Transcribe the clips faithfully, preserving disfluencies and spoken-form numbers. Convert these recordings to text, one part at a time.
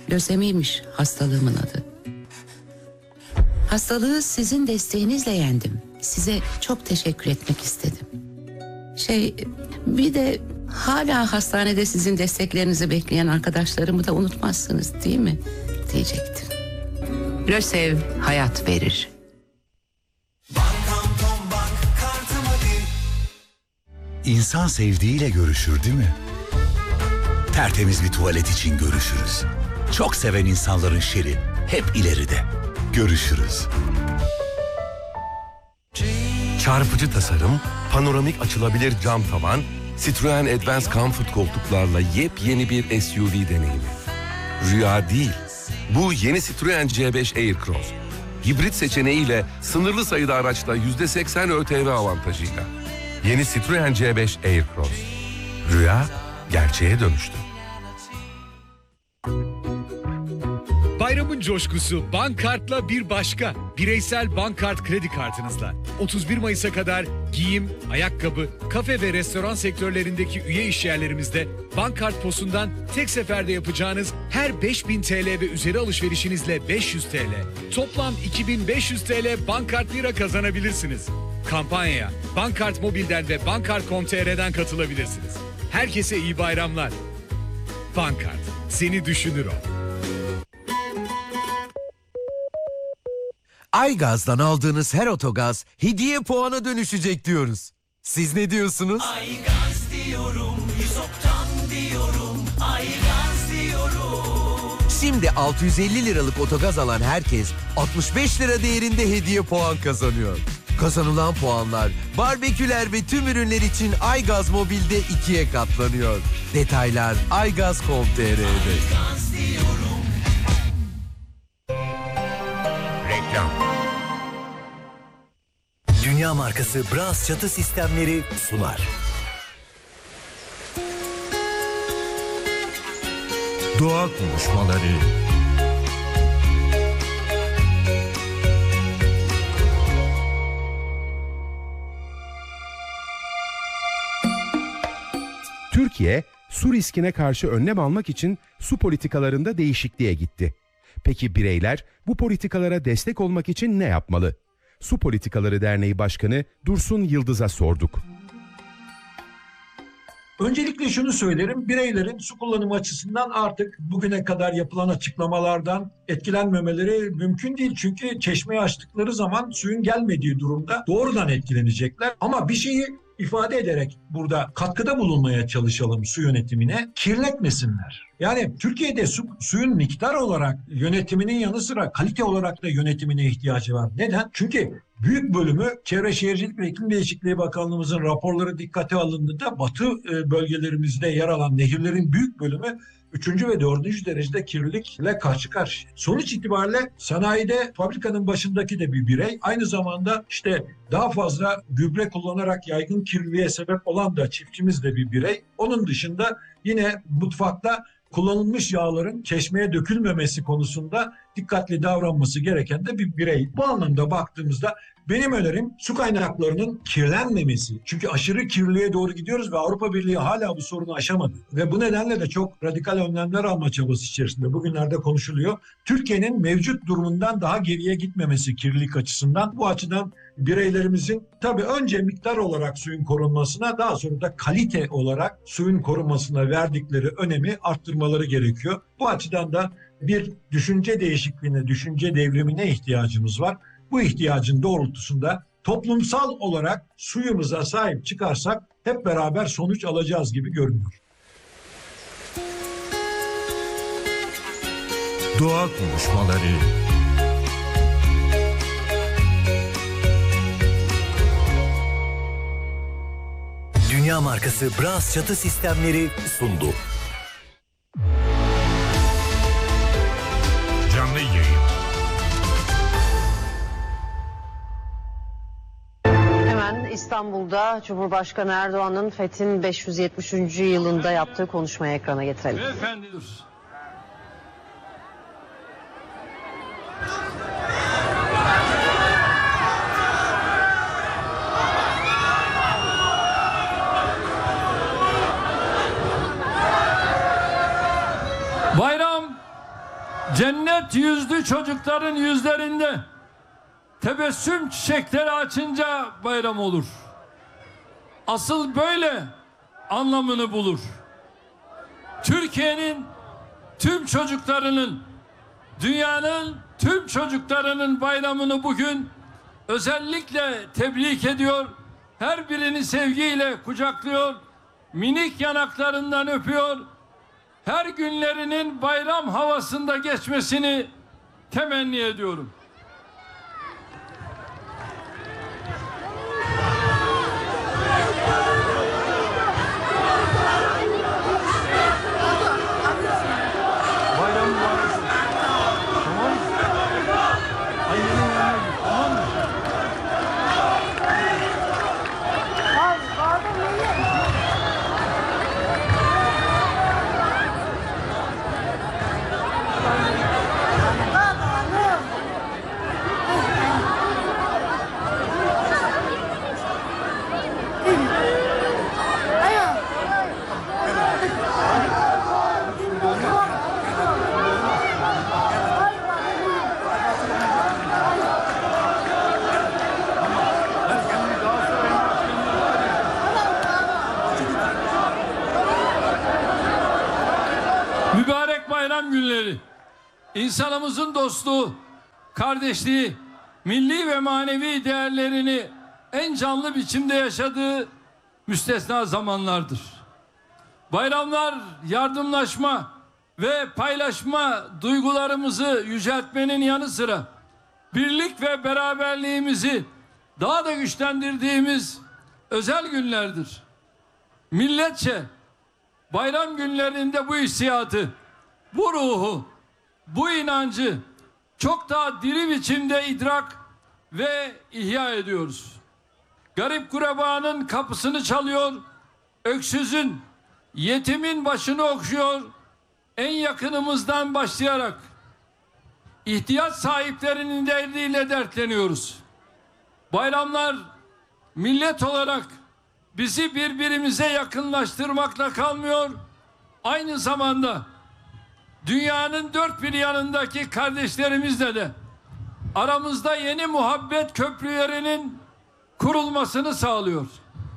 Lösemiymiş hastalığımın adı. Hastalığı sizin desteğinizle yendim. Size çok teşekkür etmek istedim. Şey, bir de hala hastanede sizin desteklerinizi bekleyen arkadaşlarımı da unutmazsınız değil mi? Diyecektim. Lösev hayat verir. İnsan sevdiğiyle görüşür değil mi? Tertemiz bir tuvalet için görüşürüz. Çok seven insanların şeri hep ileride. Görüşürüz. Çarpıcı tasarım, panoramik açılabilir cam tavan, Citroen Advance Comfort koltuklarla yepyeni bir S U V deneyimi. Rüya değil, bu yeni Citroen C beş Aircross. Hibrit seçeneğiyle sınırlı sayıda araçta yüzde seksen ÖTV avantajıyla. Yeni Citroen C beş Aircross. Rüya gerçeğe dönüştü. Bayramın coşkusu Bankart'la bir başka. Bireysel Bankart kredi kartınızla otuz bir Mayıs'a kadar giyim, ayakkabı, kafe ve restoran sektörlerindeki üye işyerlerimizde Bankart Posu'ndan tek seferde yapacağınız her beş bin T L ve üzeri alışverişinizle beş yüz T L, toplam iki bin beş yüz T L Bankart Lira kazanabilirsiniz. Kampanyaya Bankart Mobil'den ve bankart nokta com nokta t r'den katılabilirsiniz. Herkese iyi bayramlar. Bankart, seni düşünür o. Aygaz'dan aldığınız her otogaz hediye puana dönüşecek diyoruz. Siz ne diyorsunuz? Aygaz diyorum, yüz oktan diyorum, Aygaz diyorum. Şimdi altı yüz elli liralık otogaz alan herkes altmış beş lira değerinde hediye puan kazanıyor. Kazanılan puanlar barbeküler ve tüm ürünler için Aygaz Mobil'de ikiye katlanıyor. Detaylar aygaz nokta com nokta t r'de. Aygaz diyorum. Reklam. Dünya markası Bras çatı sistemleri sunar. Doğa konuşmaları. Türkiye, su riskine karşı önlem almak için su politikalarında değişikliğe gitti. Peki bireyler bu politikalara destek olmak için ne yapmalı? Su Politikaları Derneği Başkanı Dursun Yıldız'a sorduk. Öncelikle şunu söylerim, bireylerin su kullanımı açısından artık bugüne kadar yapılan açıklamalardan etkilenmemeleri mümkün değil. Çünkü çeşmeyi açtıkları zaman suyun gelmediği durumda doğrudan etkilenecekler. Ama bir şeyi ifade ederek burada katkıda bulunmaya çalışalım su yönetimine, kirletmesinler. Yani Türkiye'de su, suyun miktar olarak yönetiminin yanı sıra kalite olarak da yönetimine ihtiyacı var. Neden? Çünkü büyük bölümü Çevre Şehircilik ve İklim Değişikliği Bakanlığımızın raporları dikkate alındığında batı bölgelerimizde yer alan nehirlerin büyük bölümü üçüncü ve dördüncü derecede kirlilikle karşı karşıya. Sonuç itibariyle sanayide fabrikanın başındaki de bir birey, aynı zamanda işte daha fazla gübre kullanarak yaygın kirliliğe sebep olan da çiftçimiz de bir birey. Onun dışında yine mutfakta kullanılmış yağların çeşmeye dökülmemesi konusunda dikkatli davranması gereken de bir birey. Bu anlamda baktığımızda benim önerim su kaynaklarının kirlenmemesi. Çünkü aşırı kirliliğe doğru gidiyoruz ve Avrupa Birliği hala bu sorunu aşamadı. Ve bu nedenle de çok radikal önlemler alma çabası içerisinde bugünlerde konuşuluyor. Türkiye'nin mevcut durumundan daha geriye gitmemesi kirlilik açısından. Bu açıdan bireylerimizin tabii önce miktar olarak suyun korunmasına, daha sonra da kalite olarak suyun korunmasına verdikleri önemi arttırmaları gerekiyor. Bu açıdan da bir düşünce değişikliğine, düşünce devrimine ihtiyacımız var. Bu ihtiyacın doğrultusunda toplumsal olarak suyumuza sahip çıkarsak hep beraber sonuç alacağız gibi görünüyor. Doğa konuşmaları. Dünya markası Bras çatı sistemleri sundu. Canlı yayın. İstanbul'da Cumhurbaşkanı Erdoğan'ın Fethin beş yüz yetmişinci yılında yaptığı konuşmayı ekrana getirelim. Efendim. Bayram Cennet yüzlü çocukların yüzlerinde tebessüm çiçekleri açınca bayram olur. Asıl böyle anlamını bulur. Türkiye'nin tüm çocuklarının, dünyanın tüm çocuklarının bayramını bugün özellikle tebrik ediyor. Her birini sevgiyle kucaklıyor, minik yanaklarından öpüyor. Her günlerinin bayram havasında geçmesini temenni ediyorum. Mübarek bayram günleri, insanımızın dostluğu, kardeşliği, milli ve manevi değerlerini en canlı biçimde yaşadığı müstesna zamanlardır. Bayramlar yardımlaşma ve paylaşma duygularımızı yüceltmenin yanı sıra birlik ve beraberliğimizi daha da güçlendirdiğimiz özel günlerdir. Milletçe bayram günlerinde bu hissiyatı, bu ruhu, bu inancı çok daha diri biçimde idrak ve ihya ediyoruz. Garip gurebanın kapısını çalıyor, öksüzün, yetimin başını okşuyor, en yakınımızdan başlayarak ihtiyaç sahiplerinin derdiyle dertleniyoruz. Bayramlar millet olarak bizi birbirimize yakınlaştırmakla kalmıyor, aynı zamanda dünyanın dört bir yanındaki kardeşlerimizle de aramızda yeni muhabbet köprülerinin kurulmasını sağlıyor.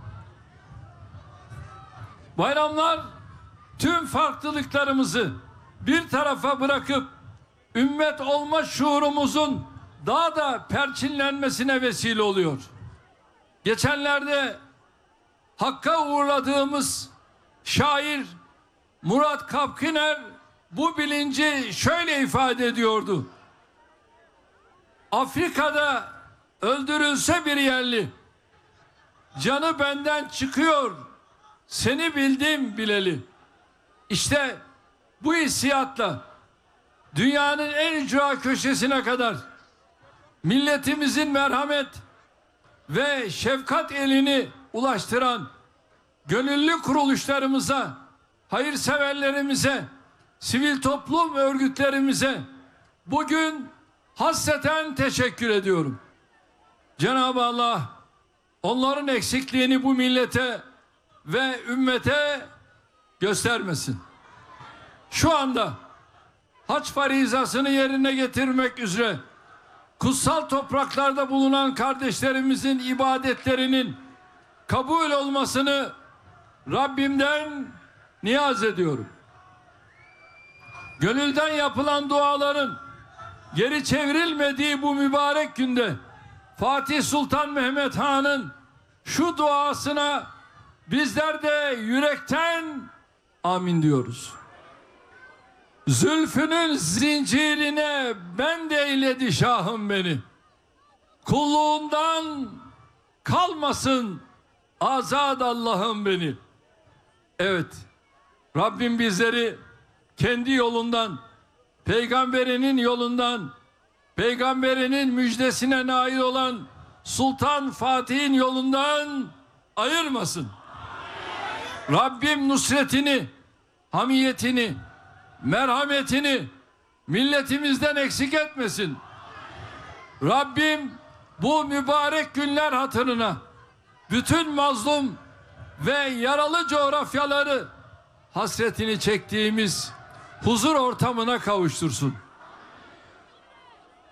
Bayramlar tüm farklılıklarımızı bir tarafa bırakıp ümmet olma şuurumuzun daha da perçinlenmesine vesile oluyor. Geçenlerde Hakk'a uğurladığımız şair Murat Kapkiner bu bilinci şöyle ifade ediyordu. Afrika'da öldürülse bir yerli, canı benden çıkıyor, seni bildim bileli. İşte bu hissiyatla dünyanın en ücra köşesine kadar milletimizin merhamet ve şefkat elini ulaştıran gönüllü kuruluşlarımıza, hayırseverlerimize, sivil toplum örgütlerimize bugün hasreten teşekkür ediyorum. Cenab-ı Allah onların eksikliğini bu millete ve ümmete göstermesin. Şu anda hac farizasını yerine getirmek üzere kutsal topraklarda bulunan kardeşlerimizin ibadetlerinin kabul olmasını Rabbimden niyaz ediyorum. Gönülden yapılan duaların geri çevrilmediği bu mübarek günde Fatih Sultan Mehmet Han'ın şu duasına bizler de yürekten amin diyoruz. Zülfünün zincirine ben de eyledi şahım beni. Kulluğundan kalmasın azad Allah'ım beni. Evet, Rabbim bizleri kendi yolundan, peygamberinin yolundan, peygamberinin müjdesine nail olan Sultan Fatih'in yolundan ayırmasın. Rabbim nusretini, hamiyetini, merhametini milletimizden eksik etmesin. Rabbim bu mübarek günler hatırına bütün mazlum ve yaralı coğrafyaları hasretini çektiğimiz huzur ortamına kavuştursun.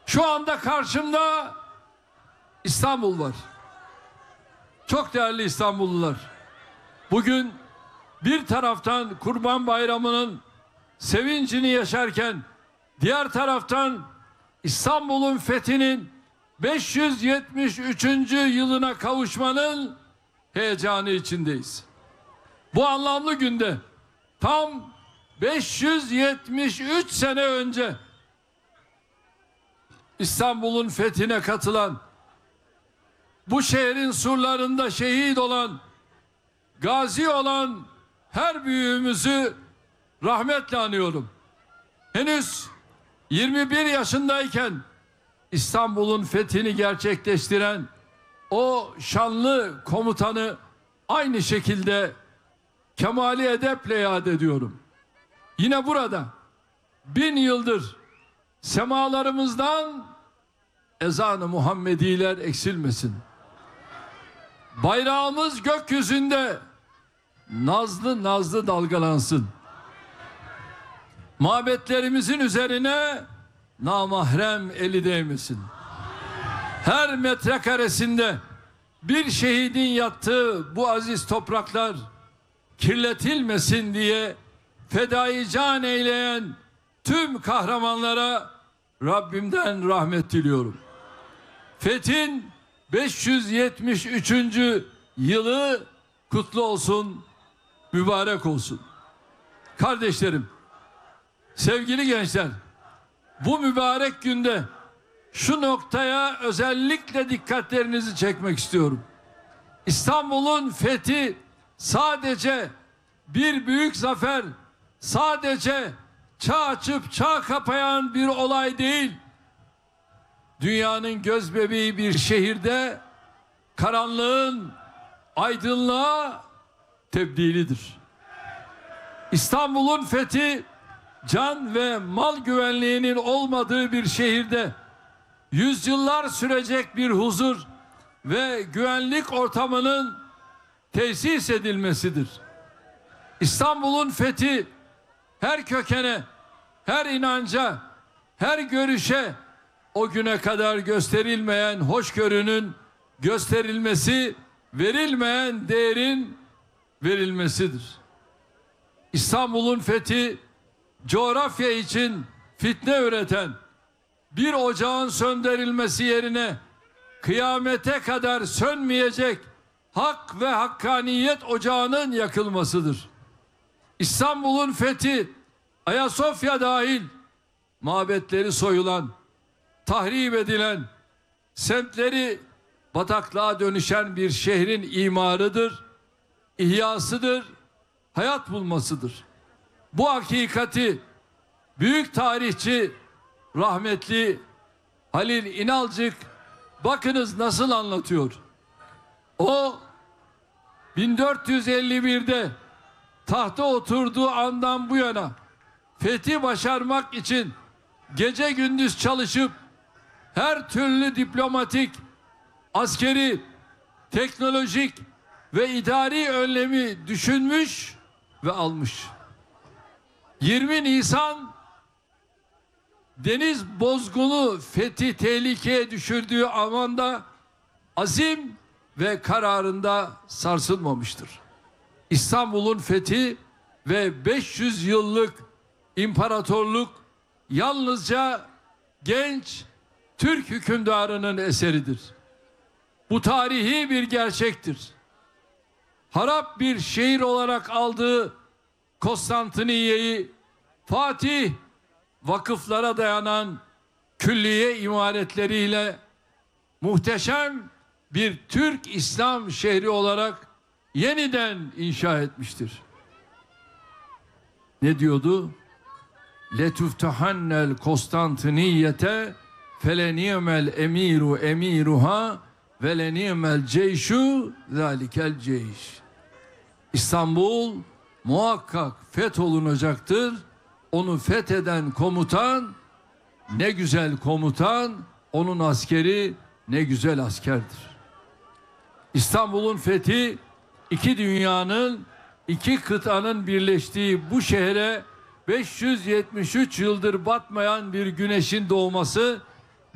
Şu anda karşımda İstanbul var. Çok değerli İstanbullular. Bugün bir taraftan Kurban Bayramı'nın sevincini yaşarken diğer taraftan İstanbul'un fethinin beş yüz yetmiş üçüncü yılına kavuşmanın heyecanı içindeyiz. Bu anlamlı günde tam beş yüz yetmiş üç sene önce İstanbul'un fethine katılan, bu şehrin surlarında şehit olan, gazi olan her büyüğümüzü rahmetle anıyorum. Henüz yirmi bir yaşındayken İstanbul'un fethini gerçekleştiren o şanlı komutanı aynı şekilde kemali edeple yad ediyorum. Yine burada bin yıldır semalarımızdan ezan-ı Muhammediler eksilmesin. Bayrağımız gökyüzünde nazlı nazlı dalgalansın. Mabetlerimizin üzerine namahrem eli değmesin. Her metrekaresinde bir şehidin yattığı bu aziz topraklar kirletilmesin diye fedai can eyleyen tüm kahramanlara Rabbimden rahmet diliyorum. Fethin beş yüz yetmiş üçüncü yılı kutlu olsun, mübarek olsun. Kardeşlerim, sevgili gençler, bu mübarek günde şu noktaya özellikle dikkatlerinizi çekmek istiyorum. İstanbul'un fethi sadece bir büyük zafer, sadece çağ açıp çağ kapayan bir olay değil. Dünyanın gözbebeği bir şehirde karanlığın aydınlığa tebdilidir. İstanbul'un fethi can ve mal güvenliğinin olmadığı bir şehirde yüzyıllar sürecek bir huzur ve güvenlik ortamının tesis edilmesidir. İstanbul'un fethi her kökene, her inanca, her görüşe o güne kadar gösterilmeyen hoşgörünün gösterilmesi, verilmeyen değerin verilmesidir. İstanbul'un fethi coğrafya için fitne üreten bir ocağın söndürülmesi yerine kıyamete kadar sönmeyecek hak ve hakkaniyet ocağının yakılmasıdır. İstanbul'un fethi Ayasofya dahil mabetleri soyulan, tahrip edilen, semtleri bataklığa dönüşen bir şehrin imarıdır, ihyasıdır, hayat bulmasıdır. Bu hakikati büyük tarihçi rahmetli Halil İnalcık bakınız nasıl anlatıyor. O bin dört yüz elli bir'de tahta oturduğu andan bu yana fethi başarmak için gece gündüz çalışıp her türlü diplomatik, askeri, teknolojik ve idari önlemi düşünmüş ve almış. yirmi Nisan deniz bozgunu fethi tehlikeye düşürdüğü amanda azim ve kararında sarsılmamıştır. İstanbul'un fethi ve beş yüz yıllık imparatorluk yalnızca genç Türk hükümdarının eseridir. Bu tarihi bir gerçektir. Harap bir şehir olarak aldığı Konstantiniye'yi Fatih vakıflara dayanan külliye imaretleriyle muhteşem bir Türk İslam şehri olarak yeniden inşa etmiştir. Ne diyordu? Letuftahannel Konstantiniyete feleniyemel emiru emiruha ve leniyemel ceyşu zalikel ceyş. İstanbul muhakkak fetholunacaktır. Onu fetheden komutan ne güzel komutan, onun askeri ne güzel askerdir. İstanbul'un fethi iki dünyanın, iki kıtanın birleştiği bu şehre beş yüz yetmiş üç yıldır batmayan bir güneşin doğması,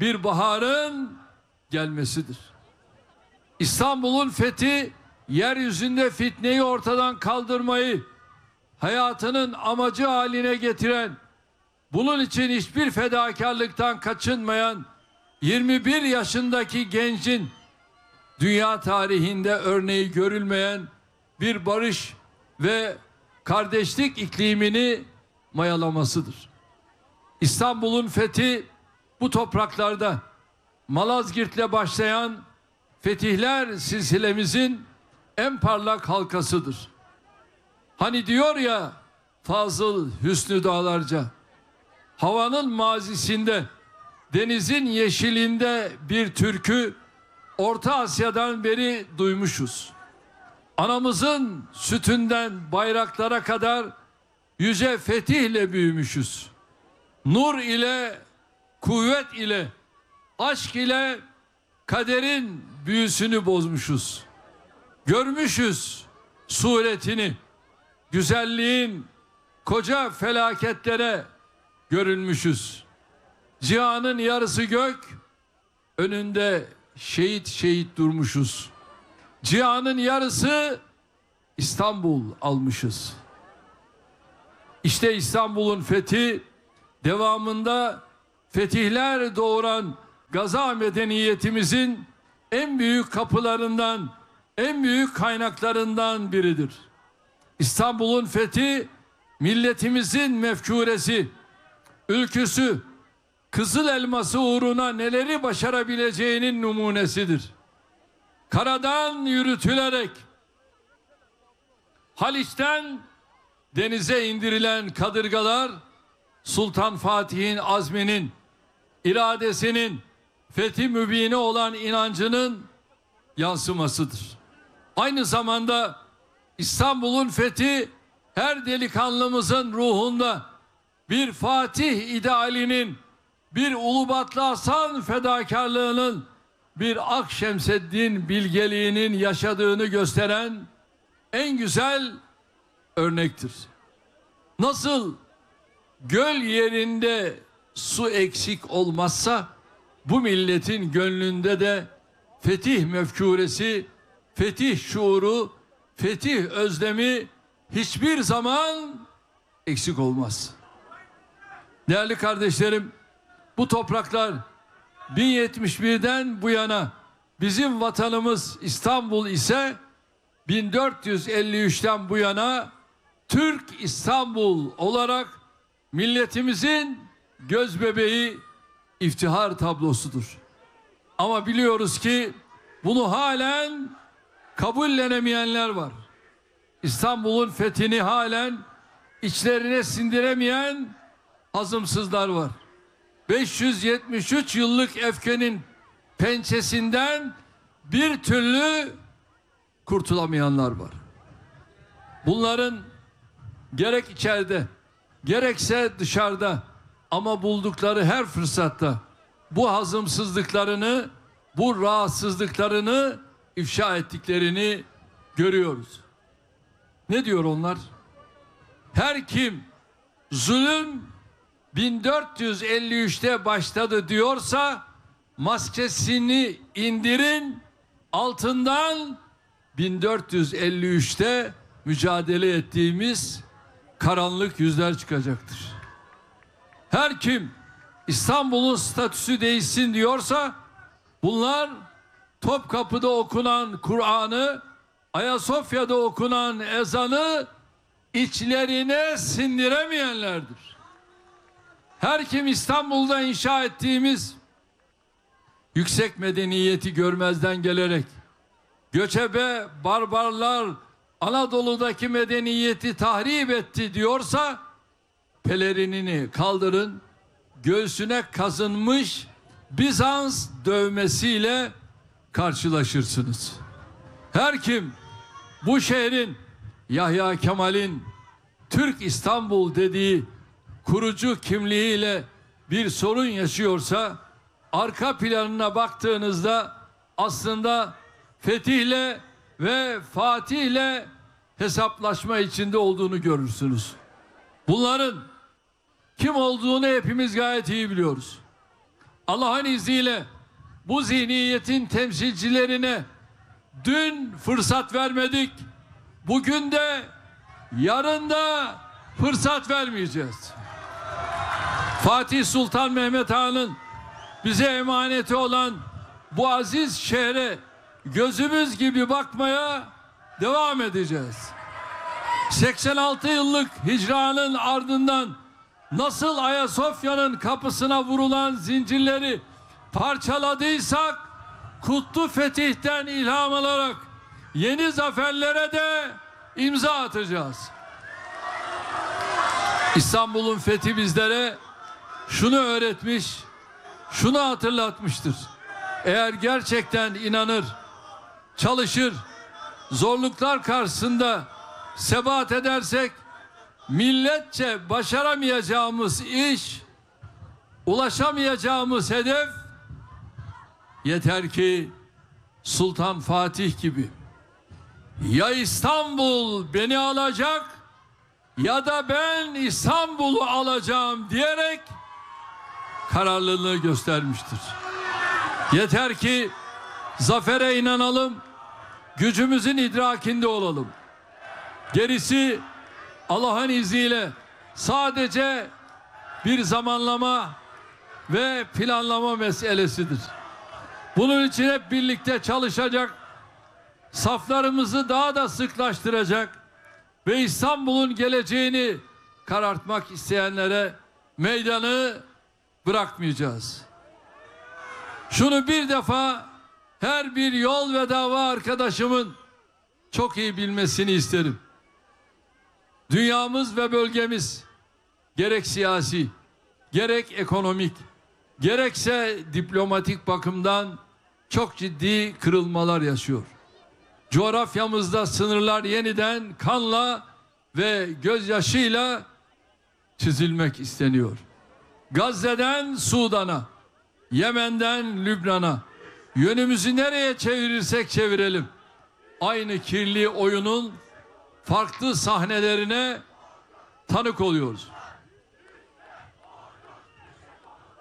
bir baharın gelmesidir. İstanbul'un fethi yeryüzünde fitneyi ortadan kaldırmayı hayatının amacı haline getiren, bunun için hiçbir fedakarlıktan kaçınmayan yirmi bir yaşındaki gencin dünya tarihinde örneği görülmeyen bir barış ve kardeşlik iklimini mayalamasıdır. İstanbul'un fethi bu topraklarda Malazgirt'le başlayan fetihler silsilemizin en parlak halkasıdır. Hani diyor ya Fazıl Hüsnü Dağlarca, havanın mazisinde, denizin yeşilinde bir türkü Orta Asya'dan beri duymuşuz. Anamızın sütünden bayraklara kadar yüce fetihle büyümüşüz. Nur ile, kuvvet ile, aşk ile kaderin büyüsünü bozmuşuz. Görmüşüz suretini, güzelliğin koca felaketlere görünmüşüz. Cihanın yarısı gök, önünde şehit şehit durmuşuz. Cihanın yarısı İstanbul almışız. İşte İstanbul'un fethi, devamında fetihler doğuran Gaza medeniyetimizin en büyük kapılarından, en büyük kaynaklarından biridir. İstanbul'un fethi, milletimizin mefkuresi, ülküsü, kızıl elması uğruna neleri başarabileceğinin numunesidir. Karadan yürütülerek Haliç'ten denize indirilen kadırgalar Sultan Fatih'in azminin, iradesinin, fethi mübini olan inancının yansımasıdır. Aynı zamanda İstanbul'un fethi her delikanlımızın ruhunda bir Fatih idealinin, bir Ulubatlı Hasan fedakarlığının, bir Akşemseddin bilgeliğinin yaşadığını gösteren en güzel örnektir. Nasıl göl yerinde su eksik olmazsa bu milletin gönlünde de fetih mefkuresi, fetih şuuru, fetih özlemi hiçbir zaman eksik olmaz. Değerli kardeşlerim, bu topraklar bin yetmiş birden bu yana bizim vatanımız İstanbul ise bin dört yüz elli üçten bu yana Türk İstanbul olarak milletimizin gözbebeği, iftihar tablosudur. Ama biliyoruz ki bunu halen kabullenemeyenler var. İstanbul'un fethini halen içlerine sindiremeyen hazımsızlar var. beş yüz yetmiş üç yıllık öfkenin pençesinden bir türlü kurtulamayanlar var. Bunların gerek içeride gerekse dışarıda ama buldukları her fırsatta bu hazımsızlıklarını, bu rahatsızlıklarını ifşa ettiklerini görüyoruz. Ne diyor onlar? Her kim zulüm bin dört yüz elli üçte başladı diyorsa maskesini indirin, altından bin dört yüz elli üçte mücadele ettiğimiz karanlık yüzler çıkacaktır. Her kim İstanbul'un statüsü değişsin diyorsa bunlar Topkapı'da okunan Kur'an'ı, Ayasofya'da okunan ezanı içlerine sindiremeyenlerdir. Her kim İstanbul'da inşa ettiğimiz yüksek medeniyeti görmezden gelerek göçebe barbarlar Anadolu'daki medeniyeti tahrip etti diyorsa pelerinini kaldırın, göğsüne kazınmış Bizans dövmesiyle karşılaşırsınız. Her kim bu şehrin Yahya Kemal'in Türk İstanbul dediği kurucu kimliğiyle bir sorun yaşıyorsa arka planına baktığınızda aslında fetihle ve Fatih'le hesaplaşma içinde olduğunu görürsünüz. Bunların kim olduğunu hepimiz gayet iyi biliyoruz. Allah'ın izniyle bu zihniyetin temsilcilerine dün fırsat vermedik. Bugün de yarın da fırsat vermeyeceğiz. Fatih Sultan Mehmet Han'ın bize emaneti olan bu aziz şehre gözümüz gibi bakmaya devam edeceğiz. seksen altı yıllık hicranın ardından nasıl Ayasofya'nın kapısına vurulan zincirleri parçaladıysak, Kutlu Fetih'ten ilham alarak yeni zaferlere de imza atacağız. İstanbul'un fethi bizlere şunu öğretmiş, şunu hatırlatmıştır. Eğer gerçekten inanır, çalışır, zorluklar karşısında sebat edersek, milletçe başaramayacağımız iş, ulaşamayacağımız hedef, yeter ki Sultan Fatih gibi ya İstanbul beni alacak ya da ben İstanbul'u alacağım diyerek kararlılığını göstermiştir. Yeter ki zafere inanalım, gücümüzün idrakinde olalım. Gerisi Allah'ın izniyle sadece bir zamanlama ve planlama meselesidir. Bunun için hep birlikte çalışacak, saflarımızı daha da sıklaştıracak ve İstanbul'un geleceğini karartmak isteyenlere meydanı bırakmayacağız. Şunu bir defa her bir yol ve dava arkadaşımın çok iyi bilmesini isterim. Dünyamız ve bölgemiz gerek siyasi, gerek ekonomik, gerekse diplomatik bakımdan çok ciddi kırılmalar yaşıyor. Coğrafyamızda sınırlar yeniden kanla ve gözyaşıyla çizilmek isteniyor. Gazze'den Sudan'a, Yemen'den Lübnan'a, yönümüzü nereye çevirirsek çevirelim, aynı kirli oyunun farklı sahnelerine tanık oluyoruz.